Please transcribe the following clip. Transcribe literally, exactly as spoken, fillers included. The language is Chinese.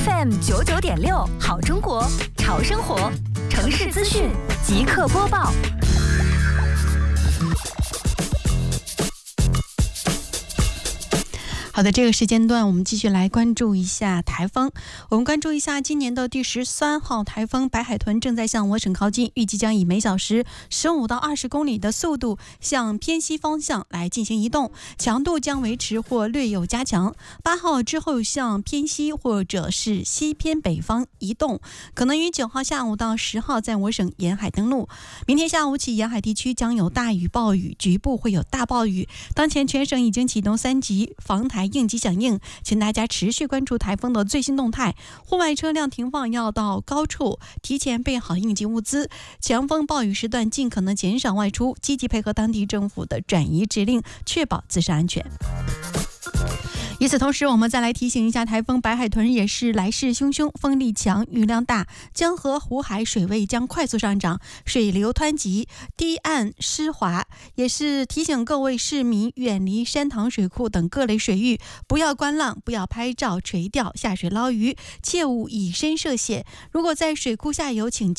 F M 九九点六，好中国，潮生活，城市资讯即刻播报。 好的，这个时间段我们继续来关注一下台风。我们关注一下今年的第十三号台风白海豚正在向我省靠近，预计将以每小时十五到二十公里的速度向偏西方向来进行移动，强度将维持或略有加强。八号之后向偏西或者是西偏北方移动，可能于九号下午到十号在我省沿海登陆。明天下午起，沿海地区将有大雨暴雨，局部会有大暴雨。当前全省已经启动三级防台应急响应，请大家持续关注台风的最新动态。户外车辆停放要到高处，提前备好应急物资。强风暴雨时段尽可能减少外出，积极配合当地政府的转移指令，确保自身安全。与此同时，我们再来提醒一下，台风白海豚也是来势汹汹，风力强，雨量大，江河湖海水位将快速上涨，水流湍急，堤岸湿滑，也是提醒各位市民远离山塘水库等各类水域，不要观浪，不要拍照垂钓，下水捞鱼，切勿以身涉险。如果在水库下游，请